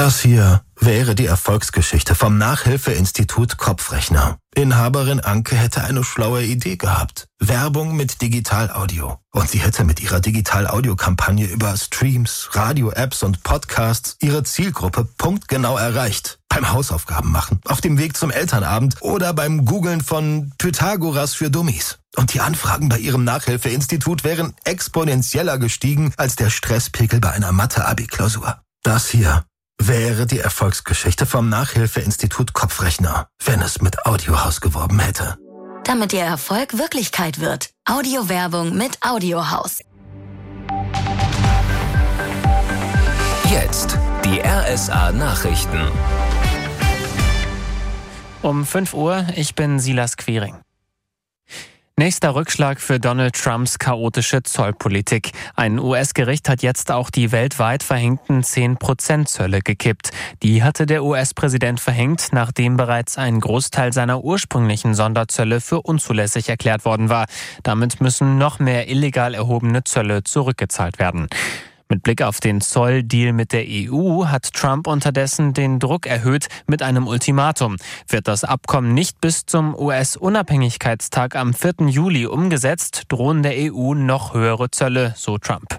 Das hier wäre die Erfolgsgeschichte vom Nachhilfeinstitut Kopfrechner. Inhaberin Anke hätte eine schlaue Idee gehabt. Werbung mit Digital-Audio. Und sie hätte mit ihrer Digital-Audio-Kampagne über Streams, Radio-Apps und Podcasts ihre Zielgruppe punktgenau erreicht. Beim Hausaufgaben machen, auf dem Weg zum Elternabend oder beim Googlen von Pythagoras für Dummies. Und die Anfragen bei ihrem Nachhilfeinstitut wären exponentieller gestiegen als der Stresspegel bei einer Mathe-Abi-Klausur. Das hier wäre die Erfolgsgeschichte vom Nachhilfeinstitut Kopfrechner, wenn es mit Audiohaus geworben hätte. Damit Ihr Erfolg Wirklichkeit wird. Audiowerbung mit Audiohaus. Jetzt die RSA-Nachrichten. Um 5 Uhr, ich bin Silas Quiring. Nächster Rückschlag für Donald Trumps chaotische Zollpolitik. Ein US-Gericht hat jetzt auch die weltweit verhängten 10% Zölle gekippt. Die hatte der US-Präsident verhängt, nachdem bereits ein Großteil seiner ursprünglichen Sonderzölle für unzulässig erklärt worden war. Damit müssen noch mehr illegal erhobene Zölle zurückgezahlt werden. Mit Blick auf den Zolldeal mit der EU hat Trump unterdessen den Druck erhöht mit einem Ultimatum. Wird das Abkommen nicht bis zum US-Unabhängigkeitstag am 4. Juli umgesetzt, drohen der EU noch höhere Zölle, so Trump.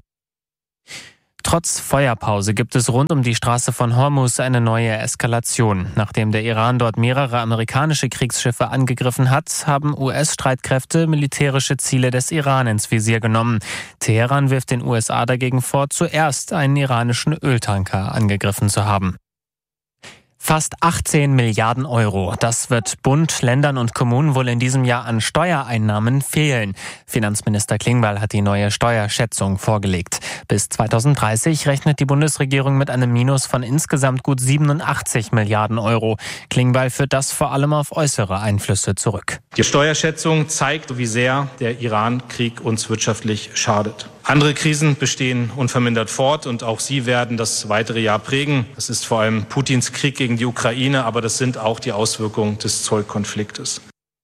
Trotz Feuerpause gibt es rund um die Straße von Hormuz eine neue Eskalation. Nachdem der Iran dort mehrere amerikanische Kriegsschiffe angegriffen hat, haben US-Streitkräfte militärische Ziele des Iran ins Visier genommen. Teheran wirft den USA dagegen vor, zuerst einen iranischen Öltanker angegriffen zu haben. Fast 18 Milliarden Euro. Das wird Bund, Ländern und Kommunen wohl in diesem Jahr an Steuereinnahmen fehlen. Finanzminister Klingbeil hat die neue Steuerschätzung vorgelegt. Bis 2030 rechnet die Bundesregierung mit einem Minus von insgesamt gut 87 Milliarden Euro. Klingbeil führt das vor allem auf äußere Einflüsse zurück. Die Steuerschätzung zeigt, wie sehr der Iran-Krieg uns wirtschaftlich schadet. Andere Krisen bestehen unvermindert fort und auch sie werden das weitere Jahr prägen. Das ist vor allem Putins Krieg gegen die Ukraine, aber das sind auch die Auswirkungen des Zollkonfliktes.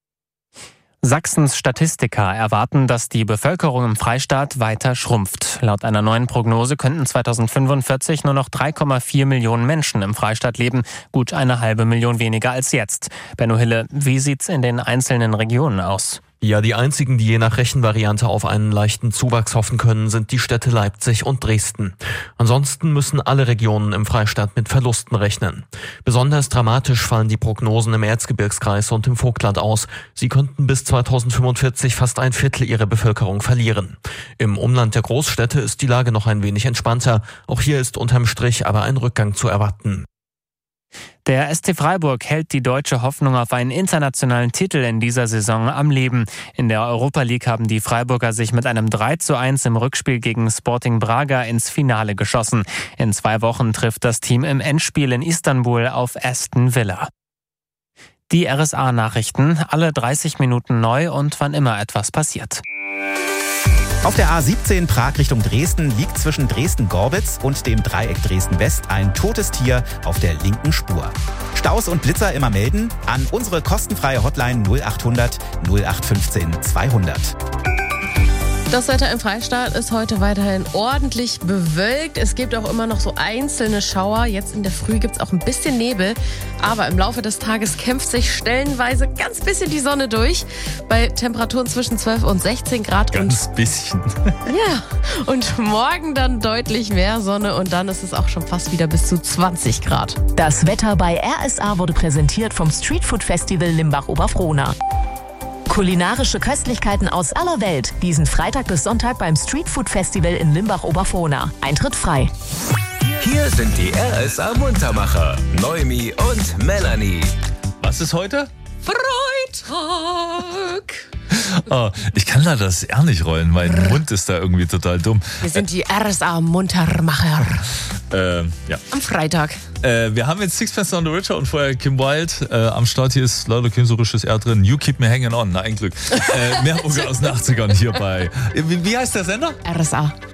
Sachsens Statistiker erwarten, dass die Bevölkerung im Freistaat weiter schrumpft. Laut einer neuen Prognose könnten 2045 nur noch 3,4 Millionen Menschen im Freistaat leben, gut 1,5 Million weniger als jetzt. Benno Hille, wie sieht's in den einzelnen Regionen aus? Ja, die einzigen, die je nach Rechenvariante auf einen leichten Zuwachs hoffen können, sind die Städte Leipzig und Dresden. Ansonsten müssen alle Regionen im Freistaat mit Verlusten rechnen. Besonders dramatisch fallen die Prognosen im Erzgebirgskreis und im Vogtland aus. Sie könnten bis 2045 fast 1/4 ihrer Bevölkerung verlieren. Im Umland der Großstädte ist die Lage noch ein wenig entspannter. Auch hier ist unterm Strich aber ein Rückgang zu erwarten. Der SC Freiburg hält die deutsche Hoffnung auf einen internationalen Titel in dieser Saison am Leben. In der Europa League haben die Freiburger sich mit einem 3:1 im Rückspiel gegen Sporting Braga ins Finale geschossen. In 2 Wochen trifft das Team im Endspiel in Istanbul auf Aston Villa. Die RSA-Nachrichten, alle 30 Minuten neu und wann immer etwas passiert. Auf der A17 Prag Richtung Dresden liegt zwischen Dresden-Gorbitz und dem Dreieck Dresden-West ein totes Tier auf der linken Spur. Staus und Blitzer immer melden an unsere kostenfreie Hotline 0800 0815 200. Das Wetter im Freistaat ist heute weiterhin ordentlich bewölkt. Es gibt auch immer noch so einzelne Schauer. Jetzt in der Früh gibt es auch ein bisschen Nebel. Aber im Laufe des Tages kämpft sich stellenweise ganz bisschen die Sonne durch. Bei Temperaturen zwischen 12 und 16 Grad. Ganz bisschen. Ja, und morgen dann deutlich mehr Sonne. Und dann ist es auch schon fast wieder bis zu 20 Grad. Das Wetter bei RSA wurde präsentiert vom Streetfood Festival Limbach-Oberfrohna. Kulinarische Köstlichkeiten aus aller Welt. Diesen Freitag bis Sonntag beim Streetfood Festival in Limbach-Oberfrohna. Eintritt frei. Hier sind die RSA Muntermacher, Noemi und Melanie. Was ist heute? Freitag. Oh, ich kann leider das R nicht rollen. Mein Mund ist da irgendwie total dumm. Wir sind die RSA Muntermacher. Ja. Am Freitag. Wir haben jetzt Sixpence None the Richer und vorher Kim Wilde. Am Start hier ist leider kein so richtiges R drin. You Keep Me Hanging On. Na, ein Glück. Mehr Mucke aus den 80ern hierbei. Wie heißt der Sender? RSA.